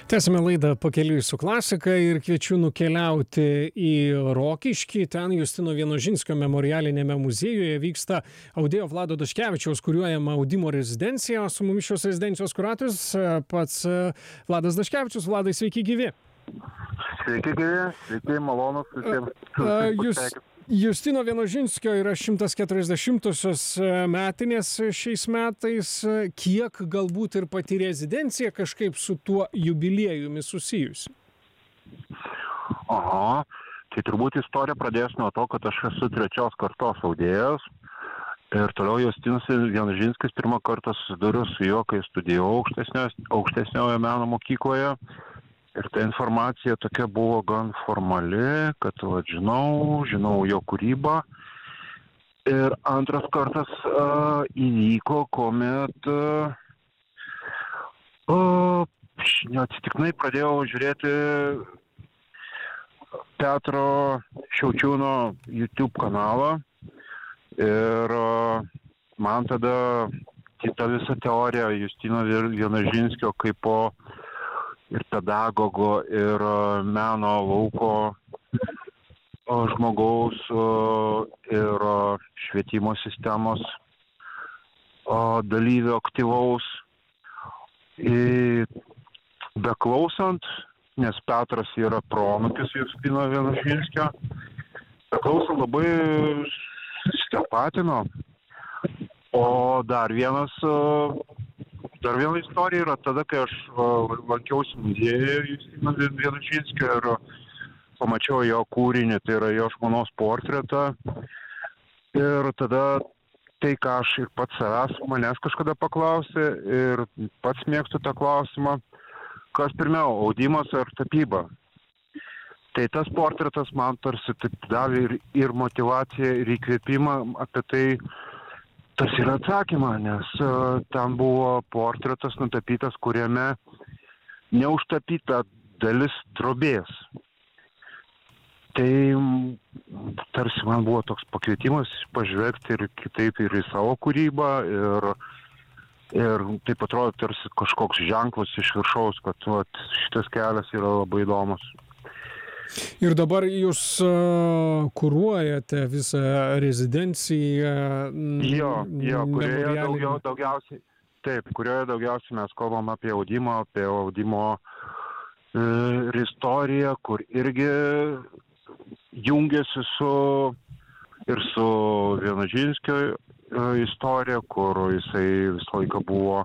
Tęsime laidą Pakeliui su klasika ir kviečiu nukeliauti į Rokiškį. Ten Justino Vienožinskio memorialinėme muziejuje vyksta audėjo Vlado Daškevičiaus kuruojama audimo rezidencija, o su mumis šios rezidencijos kuratorius pats Vladas Daškevičius. Vladai, sveiki gyvi. Sveiki gyvi, sveiki, malonus visiems. Justino Vienožinskio yra 140-osios metinės šiais metais. Kiek galbūt ir pati rezidencija kažkaip su tuo jubiliejumi susijusi? Aha, tai turbūt istorija pradės nuo to, kad aš esu trečios kartos audėjas. Ir toliau Justinas Vienožinskis pirmą kartą susidūrė su juo, kai studijavau aukštesniojo meno mokykloje. Ir ta informacija tokia buvo gan formali, kad žinau jo kūrybą. Ir antras kartas įvyko, kuomet neatsitiktinai pradėjau žiūrėti Petro Šiaučiūno YouTube kanalą. Ir man tada kita visa teorija Justino Vienožinskio kaip po ir pedagogo, ir meno lauko žmogaus, ir švietimo sistemos dalyvio aktyvaus. Beklausant, nes Petras yra proanūkis Justino Vienožinskio, beklausant labai susitapatino. O dar viena istorija yra tada, kai aš lankiausi muziejuje Justino Vienožinskio ir pamačiau jo kūrinį, tai yra jo žmonos portretą. Ir tada tai, ką aš ir pats savęs manęs kažkada paklausė ir pats mėgstu tą klausimą, kas pirmiau, audimas ar tapyba. Tai tas portretas man tarsi davė ir motyvaciją, ir įkvėpimą apie tai, tarsi yra atsakymą, nes ten buvo portretas nutapytas, kuriame neužtapyta dalis drobės. Tai tarsi man buvo toks pakvietimas pažvelgti ir kitaip ir į savo kūrybą ir taip atrodo tarsi kažkoks ženklas iš viršaus, kad šitas kelias yra labai įdomus. Ir dabar jūs kuruojate visą rezidenciją. Kurioje daugiausiai mes kalbam apie audimo ir istoriją, kur irgi jungiasi su Vienožinskio istorija, kur jisai visą laiką buvo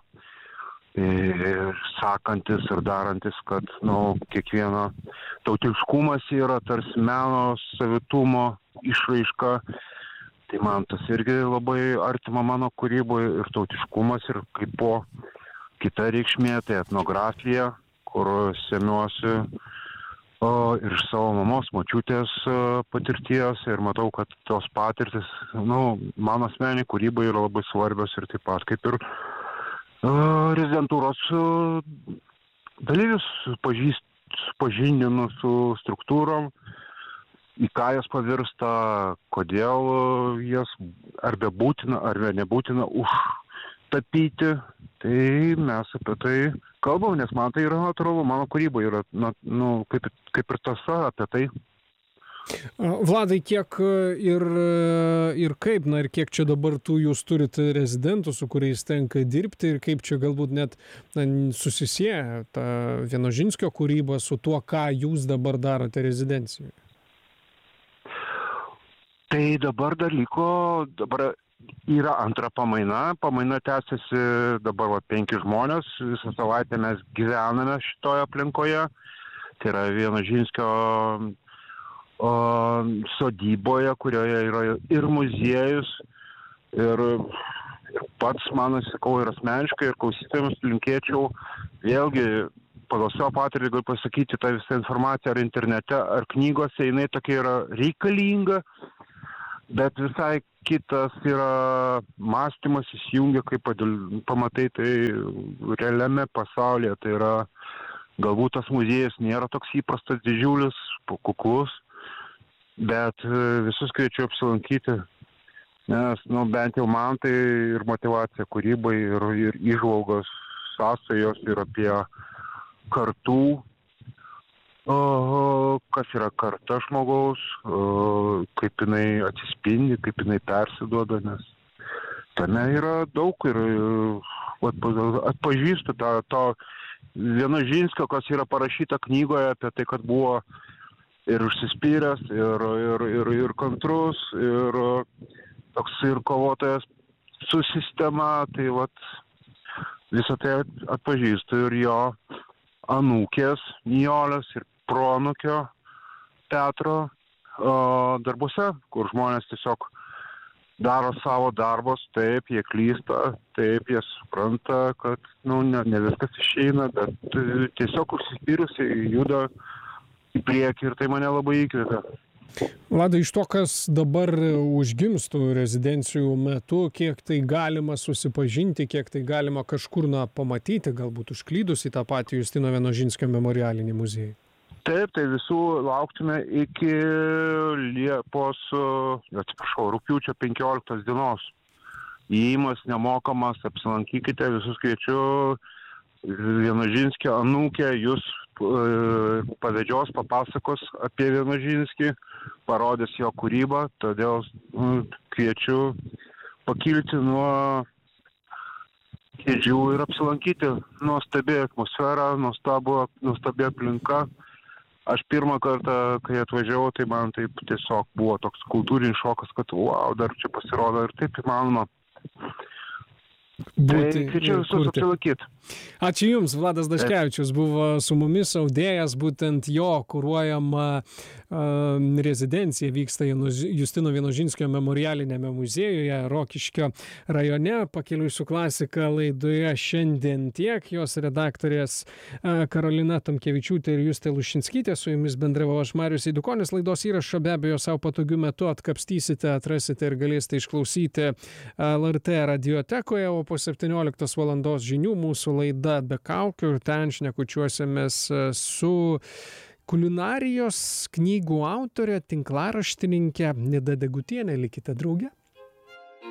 sakantis ir darantis, kad kiekvieno tautiškumas yra tarsi meno savitumo išraiška. Tai man tas irgi labai artima mano kūryboje ir tautiškumas ir kaip po kita reikšmė, tai etnografija, kur semiuosi ir iš savo mamos, močiutės patirties ir matau, kad tos patirtis, mano asmeninė kūryba yra labai svarbios ir taip pat kaip ir rezidentūros dalyvius pažindinu su struktūrom, į ką jas pavirsta, kodėl jas arba būtina, arba nebūtina užtapyti. Tai mes apie tai kalbam, nes man tai yra natūralu, mano kūryba yra kaip ir tąsa apie tai. Vladai, kiek ir kaip, ir kiek čia dabar jūs turite rezidentų, su kuriais tenka dirbti ir kaip čia galbūt net susisieja ta Vienožinskio kūryba su tuo, ką jūs dabar darote rezidencijoje? Tai dabar yra antra pamaina. Pamaina tęsiasi dabar 5 žmonės, visą savaitę mes gyvename šitoje aplinkoje. Tai yra Vienožinskio sodyboje, kurioje yra ir muziejus, ir pats man, sakau, ir asmeniškai, ir klausytojams linkėčiau, vėlgi, pagal savo patirtį galiu pasakyti, ta visa informacija ar internete, ar knygose, jinai tokia yra reikalinga, bet visai kitas yra mąstymas įsijungia, kaip pamatai tai realiame pasaulyje, tai yra galbūt tas muziejus nėra toks įprastas, didžiulis, kuklus, bet visus kviečiu apsilankyti, nes, bent jau man tai ir motyvacija kūrybai, ir įžvalgos sąsajos ir apie kartų, kas yra karta žmogaus, kaip jinai atsispindi, kaip jinai persiduoda, nes tame yra daug ir atpažįstu to Vienožinskio, kas yra parašyta knygoje apie tai, kad buvo ir užsispyręs, ir kantrus, ir toks ir kovotojas su sistema, tai visą tai atpažįstu ir jo anūkės Nijolės ir proanūkio Petro darbuose, kur žmonės tiesiog daro savo darbus, taip, jie klysta, taip, jie supranta, kad ne viskas išeina, bet tiesiog užsispyrusiai juda į priekį ir tai mane labai įkvėpia. Vladai, iš to, kas dabar užgimstų rezidencijų metu, kiek tai galima susipažinti, kiek tai galima kažkur pamatyti, galbūt užklydus į tą patį Justino Vienožinskio memorialinį muziejų? Taip, tai visų lauktume iki rugpjūčio 15 dienos. Įėjimas nemokamas, apsilankykite, visus kviečiu. Vienožinskio anūkė jūs pavedžios, papasakos apie Vienožinskį, parodys jo kūrybą, todėl kviečiu pakilti nuo kėdžių ir apsilankyti. Nuostabi atmosfera, nuostabi aplinka. Aš pirmą kartą, kai atvažiavau, tai man taip tiesiog buvo toks kultūrinis šokas, kad wow, dar čia pasirodo ir taip įmanoma. Tai kviečiu visus apsilankyti. Ačiū Jums, Vladas Daškevičius buvo su mumis, audėjas, būtent jo kuruojama rezidencija vyksta Justino Vienožinskio memorialinėme muziejuje Rokiškio rajone. Pakeliui su klasika laidoje šiandien tiek. Jos redaktorės Karolina Tomkevičiūtė ir Justė Lušinskytė. Su Jumis bendravau aš, Marius Eidukonis. Laidos įrašą be abejo savo patogiu metu atkapstysite, atrasite ir galėsite išklausyti LRT radiotekoje, o po 17 valandos žinių mūsų laida Be kaukių. Ten šnekučiuosimės su kulinarijos knygų autorė, tinklaraštininkė Nida Degutienė. Likite drauge.